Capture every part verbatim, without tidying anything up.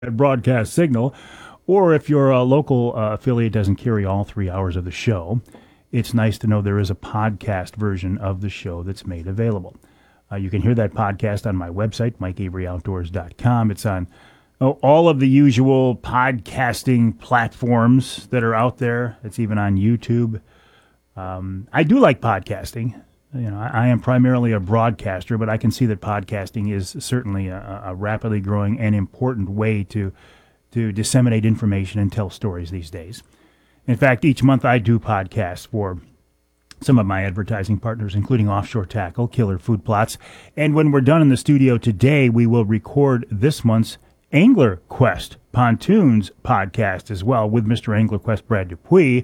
broadcast signal, or if your uh, local uh, affiliate doesn't carry all three hours of the show, it's nice to know there is a podcast version of the show that's made available. Uh, you can hear that podcast on my website, mike avery outdoors dot com. It's on oh, all of the usual podcasting platforms that are out there. It's even on YouTube. Um, I do like podcasting. You know, I, I am primarily a broadcaster, but I can see that podcasting is certainly a, a rapidly growing and important way to to disseminate information and tell stories these days. In fact, each month I do podcasts for some of my advertising partners, including Offshore Tackle, Killer Food Plots. And when we're done in the studio today, we will record this month's Angler Quest Pontoons podcast as well with Mister Angler Quest Brad Dupuis.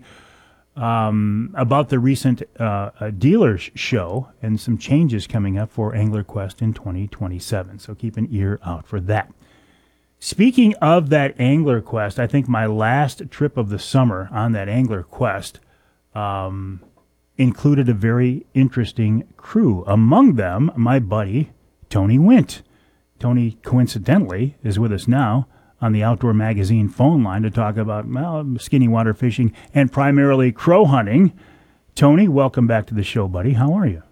Um, about the recent uh, uh, dealers show and some changes coming up for Angler Quest in twenty twenty-seven. So keep an ear out for that. Speaking of that Angler Quest, I think my last trip of the summer on that Angler Quest um, included a very interesting crew. Among them, my buddy, Tony Wint. Tony, coincidentally, is with us now on the Outdoor Magazine phone line to talk about, well, skinny water fishing and primarily crow hunting. Tony, welcome back to the show, buddy. How are you?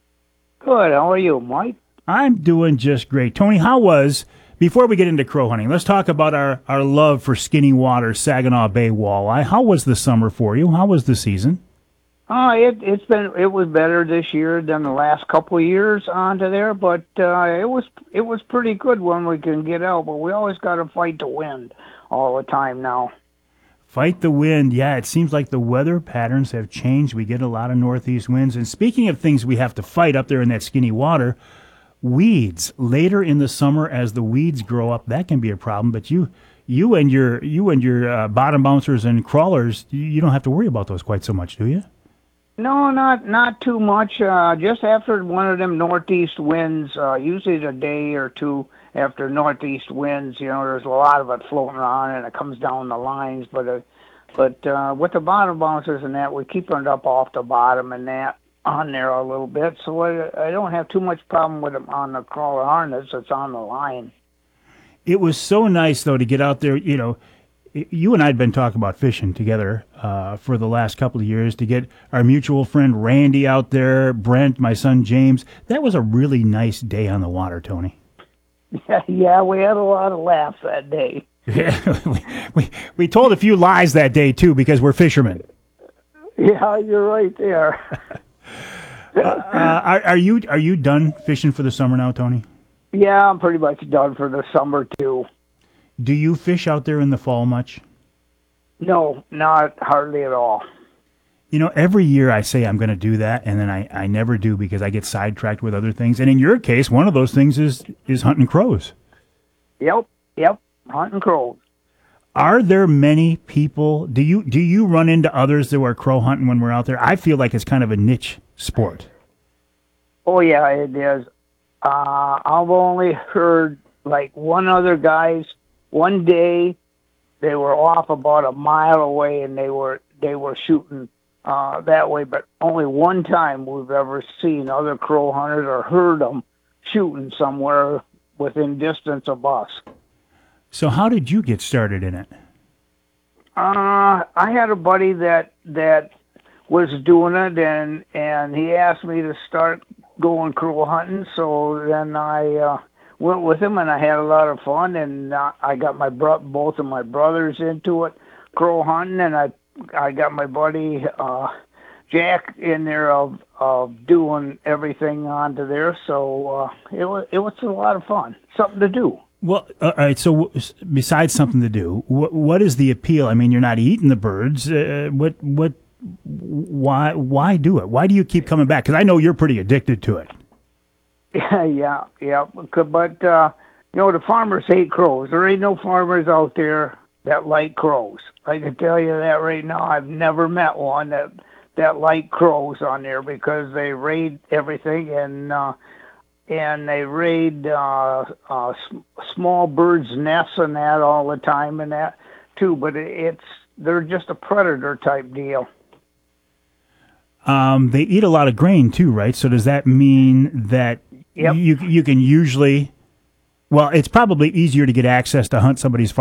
Good. How are you, Mike? I'm doing just great. Tony, how was, before we get into crow hunting, let's talk about our, our love for skinny water, Saginaw Bay walleye. How was the summer for you? How was the season? Oh, it, it's been it was better this year than the last couple of years onto there, but uh, it was it was pretty good when we can get out. But we always got to fight the wind all the time now. Fight the wind, yeah. It seems like the weather patterns have changed. We get a lot of northeast winds. And speaking of things we have to fight up there in that skinny water, weeds. Later in the summer, as the weeds grow up, that can be a problem. But you, you and your you and your uh, bottom bouncers and crawlers, you, you don't have to worry about those quite so much, do you? No, not not too much. Uh, just after one of them northeast winds, uh, usually a day or two after northeast winds, you know, there's a lot of it floating around and it comes down the lines. But uh, but uh, with the bottom bouncers and that, we keep it up off the bottom and that on there a little bit. So I, I don't have too much problem with them on the crawler harness. It's on the line. It was so nice, though, to get out there, you know. You and I had been talking about fishing together uh, for the last couple of years to get our mutual friend Randy out there, Brent, my son James. That was a really nice day on the water, Tony. Yeah, yeah, we had a lot of laughs that day. Yeah, we, we we told a few lies that day too because we're fishermen. Yeah, you're right there. uh, uh, are, are you are you done fishing for the summer now, Tony? Yeah, I'm pretty much done for the summer too. Do you fish out there in the fall much? No, not hardly at all. You know, every year I say I'm going to do that, and then I, I never do because I get sidetracked with other things. And in your case, one of those things is, is hunting crows. Yep, yep, hunting crows. Are there many people, do you do you run into others that are crow hunting when we're out there? I feel like it's kind of a niche sport. Oh, yeah, it is. Uh, I've only heard like one other guy's. One day, they were off about a mile away, and they were they were shooting uh, that way. But only one time we've ever seen other crow hunters or heard them shooting somewhere within distance of us. So, how did you get started in it? Uh, I had a buddy that that was doing it, and and he asked me to start going crow hunting. So then I. Uh, went with him, and I had a lot of fun, and uh, I got my bro- both of my brothers into it, crow hunting, and I I got my buddy uh, Jack in there of of doing everything onto there. So uh, it was it was a lot of fun, something to do. Well, all right. So besides something to do, what what is the appeal? I mean, you're not eating the birds. Uh, what what why why do it? Why do you keep coming back? Because I know you're pretty addicted to it. Yeah, yeah, yeah. But, uh, you know, the farmers hate crows. There ain't no farmers out there that like crows. I can tell you that right now. I've never met one that that like crows on there because they raid everything and uh, and they raid uh, uh, small birds' nests and that all the time and that too. But it's they're just a predator type deal. Um, they eat a lot of grain too, right? So does that mean that Yep. you you can usually Well, it's probably easier to get access to hunt somebody's